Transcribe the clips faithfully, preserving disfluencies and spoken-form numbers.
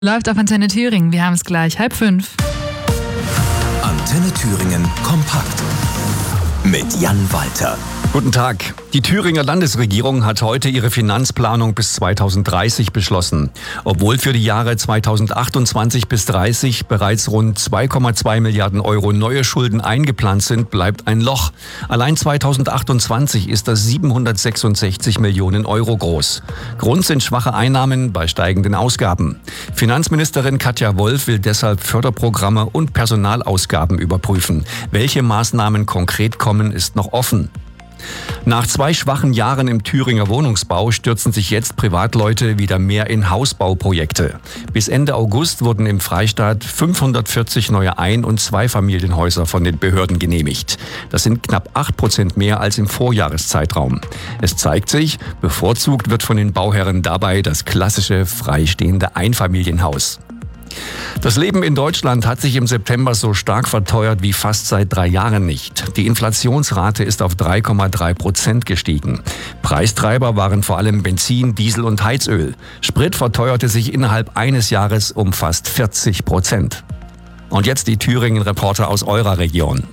Läuft auf Antenne Thüringen. Wir haben es gleich halb fünf. Antenne Thüringen kompakt mit Jan Walter. Guten Tag. Die Thüringer Landesregierung hat heute ihre Finanzplanung bis zweitausenddreißig beschlossen. Obwohl für die Jahre zweitausendachtundzwanzig bis dreißig bereits rund zwei Komma zwei Milliarden Euro neue Schulden eingeplant sind, bleibt ein Loch. Allein zweitausendachtundzwanzig ist das siebenhundertsechsundsechzig Millionen Euro groß. Grund sind schwache Einnahmen bei steigenden Ausgaben. Finanzministerin Katja Wolf will deshalb Förderprogramme und Personalausgaben überprüfen. Welche Maßnahmen konkret kommen, ist noch offen. Nach zwei schwachen Jahren im Thüringer Wohnungsbau stürzen sich jetzt Privatleute wieder mehr in Hausbauprojekte. Bis Ende August wurden im Freistaat fünfhundertvierzig neue Ein- und Zweifamilienhäuser von den Behörden genehmigt. Das sind knapp acht Prozent mehr als im Vorjahreszeitraum. Es zeigt sich, bevorzugt wird von den Bauherren dabei das klassische freistehende Einfamilienhaus. Das Leben in Deutschland hat sich im September so stark verteuert wie fast seit drei Jahren nicht. Die Inflationsrate ist auf drei Komma drei Prozent gestiegen. Preistreiber waren vor allem Benzin, Diesel und Heizöl. Sprit verteuerte sich innerhalb eines Jahres um fast vierzig Prozent. Und jetzt die Thüringen-Reporter aus eurer Region.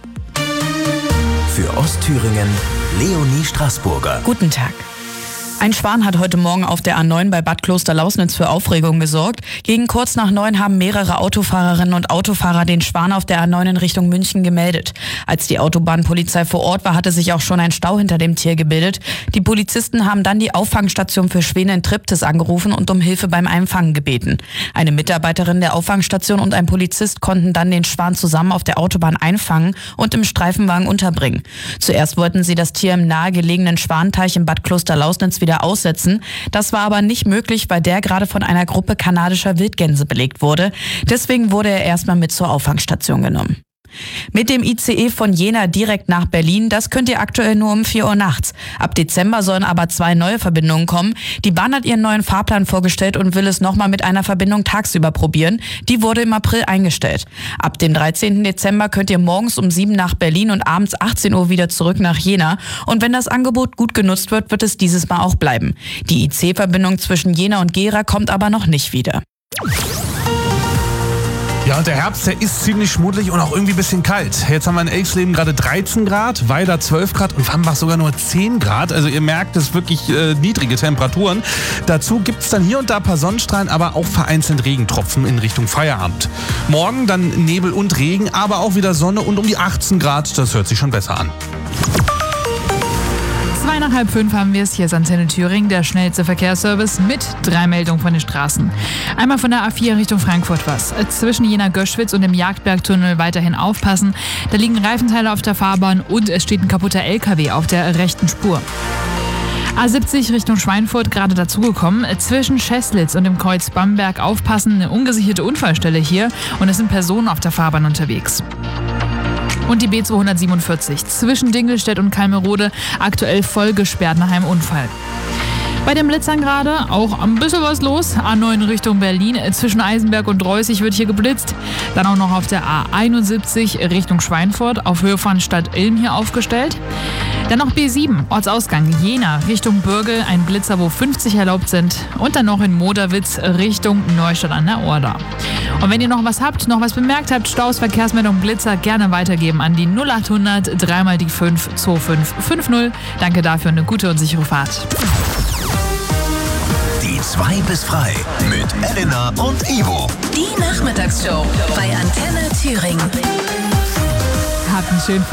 Für Ostthüringen Leonie Straßburger. Guten Tag. Ein Schwan hat heute Morgen auf der A neun bei Bad Klosterlausnitz für Aufregung gesorgt. Gegen kurz nach neun haben mehrere Autofahrerinnen und Autofahrer den Schwan auf der A neun in Richtung München gemeldet. Als die Autobahnpolizei vor Ort war, hatte sich auch schon ein Stau hinter dem Tier gebildet. Die Polizisten haben dann die Auffangstation für Schwäne in Triptis angerufen und um Hilfe beim Einfangen gebeten. Eine Mitarbeiterin der Auffangstation und ein Polizist konnten dann den Schwan zusammen auf der Autobahn einfangen und im Streifenwagen unterbringen. Zuerst wollten sie das Tier im nahegelegenen Schwanteich in Bad Klosterlausnitz wieder aussetzen. Das war aber nicht möglich, weil der gerade von einer Gruppe kanadischer Wildgänse belegt wurde. Deswegen wurde er erstmal mit zur Auffangstation genommen. Mit dem I C E von Jena direkt nach Berlin, das könnt ihr aktuell nur um vier Uhr nachts. Ab Dezember sollen aber zwei neue Verbindungen kommen. Die Bahn hat ihren neuen Fahrplan vorgestellt und will es nochmal mit einer Verbindung tagsüber probieren. Die wurde im April eingestellt. Ab dem dreizehnten Dezember könnt ihr morgens um sieben nach Berlin und abends achtzehn Uhr wieder zurück nach Jena. Und wenn das Angebot gut genutzt wird, wird es dieses Mal auch bleiben. Die I C E-Verbindung zwischen Jena und Gera kommt aber noch nicht wieder. Ja, und der Herbst, der ist ziemlich schmuddelig und auch irgendwie ein bisschen kalt. Jetzt haben wir in Elchsleben gerade dreizehn Grad, Weida zwölf Grad und Wambach sogar nur zehn Grad. Also ihr merkt, es ist wirklich äh, niedrige Temperaturen. Dazu gibt es dann hier und da ein paar Sonnenstrahlen, aber auch vereinzelt Regentropfen in Richtung Feierabend. Morgen dann Nebel und Regen, aber auch wieder Sonne und um die achtzehn Grad. Das hört sich schon besser an. Zwei nach halb fünf haben wir es. Hier ist Antenne Thüringen, der schnellste Verkehrsservice mit drei Meldungen von den Straßen. Einmal von der A vier Richtung Frankfurt was. Zwischen Jena-Göschwitz und dem Jagdbergtunnel weiterhin aufpassen. Da liegen Reifenteile auf der Fahrbahn und es steht ein kaputter L K W auf der rechten Spur. A siebzig Richtung Schweinfurt gerade dazugekommen. Zwischen Scheßlitz und dem Kreuz Bamberg aufpassen. Eine ungesicherte Unfallstelle hier und es sind Personen auf der Fahrbahn unterwegs. Und die B zweihundertsiebenundvierzig zwischen Dingelstedt und Kalmerode aktuell voll gesperrt nach einem Unfall. Bei den Blitzern gerade auch ein bisschen was los. A neun Richtung Berlin, zwischen Eisenberg und Reußig wird hier geblitzt. Dann auch noch auf der A einundsiebzig Richtung Schweinfurt, auf Höhe von Stadt Ilm hier aufgestellt. Dann noch B sieben, Ortsausgang Jena Richtung Bürgel, ein Blitzer, wo fünfzig erlaubt sind. Und dann noch in Moderwitz Richtung Neustadt an der Order. Und wenn ihr noch was habt, noch was bemerkt habt, Staus, Verkehrsmeldung, Blitzer, gerne weitergeben an die null achthundert dreimal die fünf zwei fünf fünf null. Danke dafür und eine gute und sichere Fahrt. Die zwei bis frei mit Elena und Ivo. Die Nachmittagsshow bei Antenne Thüringen. Habt einen schönen